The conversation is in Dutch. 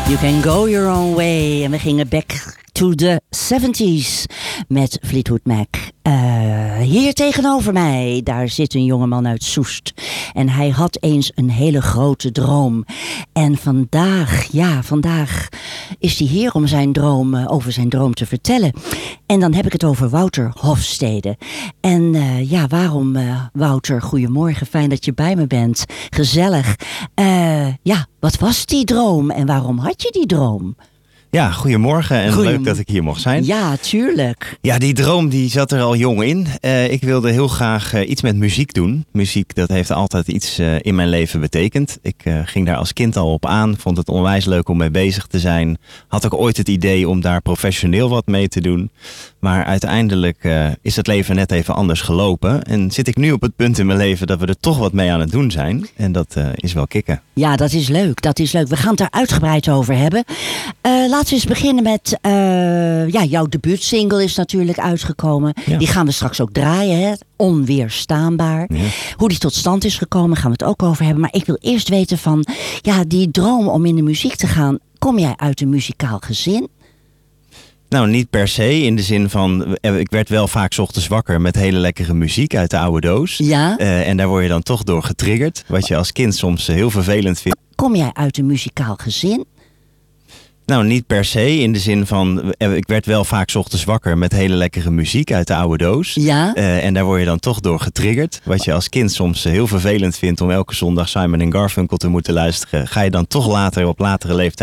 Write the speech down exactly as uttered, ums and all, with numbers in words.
You can go your own way. En we gingen back to the seventies met Fleetwood Mac. Uh, hier tegenover mij, daar zit een jongeman uit Soest. En hij had eens een hele grote droom. En vandaag, ja, vandaag is hij hier om zijn droom, uh, over zijn droom te vertellen. En dan heb ik het over Wouter Hofstede. En uh, ja, waarom uh, Wouter, goedemorgen, fijn dat je bij me bent. Gezellig. Uh, ja, wat was die droom en waarom had je die droom? Ja, goedemorgen en Goedemorgen. Leuk dat ik hier mocht zijn. Ja, tuurlijk. Ja, die droom die zat er al jong in. Uh, ik wilde heel graag uh, iets met muziek doen. Muziek, dat heeft altijd iets uh, in mijn leven betekend. Ik uh, ging daar als kind al op aan. Vond het onwijs leuk om mee bezig te zijn. Had ook ooit het idee om daar professioneel wat mee te doen. Maar uiteindelijk uh, is het leven net even anders gelopen. En zit ik nu op het punt in mijn leven dat we er toch wat mee aan het doen zijn. En dat uh, is wel kicken. Ja, dat is leuk. Dat is leuk. We gaan het daar uitgebreid over hebben. Uh, laten we eens beginnen met... Uh, ja, jouw debuutsingle is natuurlijk uitgekomen. Ja. Die gaan we straks ook draaien, hè? Onweerstaanbaar. Ja. Hoe die tot stand is gekomen, gaan we het ook over hebben. Maar ik wil eerst weten van... Ja, die droom om in de muziek te gaan... Kom jij uit een muzikaal gezin? Nou, niet per se. In de zin van, ik werd wel vaak 's ochtends wakker met hele lekkere muziek uit de oude doos. Ja. Uh, en daar word je dan toch door getriggerd. Wat je als kind soms heel vervelend vindt. Kom jij uit een muzikaal gezin? Nou, niet per se. In de zin van, ik werd wel vaak 's ochtends wakker met hele lekkere muziek uit de oude doos. Ja. Uh, en daar word je dan toch door getriggerd. Wat je als kind soms heel vervelend vindt om elke zondag Simon en Garfunkel te moeten luisteren. Ga je dan toch later op latere leeftijd